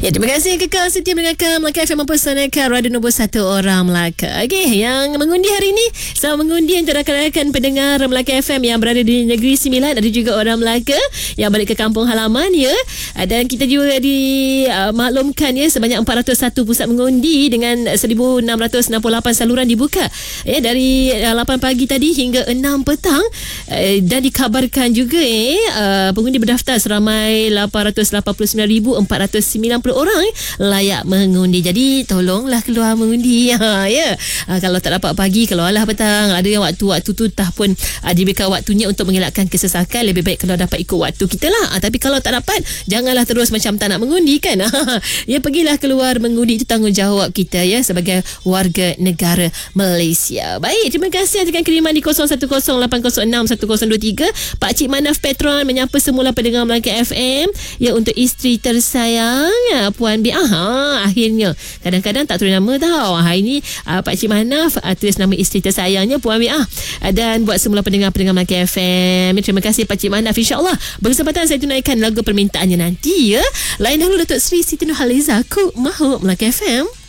Ya, terima kasih kekal setia mendengarkan Melaka FM mempersanakan radio nombor 1 orang Melaka. Okey, yang mengundi hari ini sama mengundi antara rakan-rakan pendengar Melaka FM yang berada di Negeri Sembilan, ada juga orang Melaka yang balik ke kampung halaman ya. Dan kita juga dimaklumkan ya sebanyak 401 pusat mengundi dengan 1668 saluran dibuka ya dari 8 pagi tadi hingga 6 petang. Dan dikabarkan juga pengundi berdaftar seramai 889,490 orang layak mengundi. Jadi tolonglah keluar mengundi ya. Kalau tak dapat pagi, keluarlah petang. Ada yang waktu-waktu tu pun diberikan waktunya untuk mengelakkan kesesakan. Lebih baik kalau dapat ikut waktu kita lah. Tapi kalau tak dapat, janganlah terus macam tak nak mengundi kan. Ya, pergilah keluar mengundi. Itu tanggungjawab kita ya sebagai warga negara Malaysia. Baik, terima kasih atas kiriman di 0108061023. Pak Cik Manaf Petron menyapa semula pendengar Melaka FM ya, untuk isteri tersayang Puan B. Akhirnya kadang-kadang tak tulis nama tau. Hari ni Pak Cik Manaf tulis nama isteri tersayangnya Puan B. Dan buat semula pendengar-pendengar Melaka FM, terima kasih Pak Cik Manaf. InsyaAllah berkesempatan saya tunaikan lagu permintaannya nanti ya. Lain dahulu Datuk Seri Siti Nurhaliza, Ku Mahu Melaka FM.